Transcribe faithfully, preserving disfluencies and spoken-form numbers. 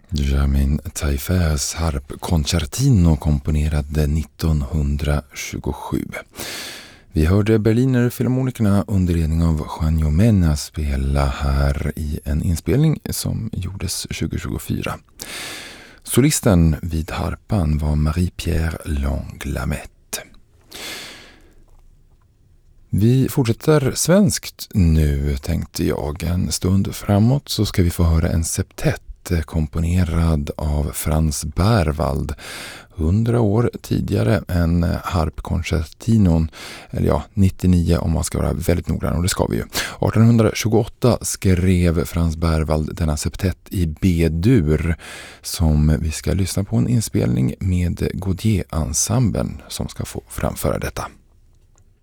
Jamin Taifers harpkoncertino komponerade nittonhundratjugosju. Vi hörde Berliner Filharmonikerna under ledning av Juan Jomena spela här i en inspelning som gjordes tjugohundratjugofyra. Solisten vid harpan var Marie-Pierre Langlamette. Vi fortsätter svenskt nu, tänkte jag. En stund framåt så ska vi få höra en septett komponerad av Franz Berwald hundra år tidigare än harpkoncertinon, eller ja, nittionio om man ska vara väldigt noggrann, och det ska vi ju. artonhundratjugoåtta skrev Franz Berwald denna septett i B-dur som vi ska lyssna på en inspelning med Gaudier-ensemblen som ska få framföra detta.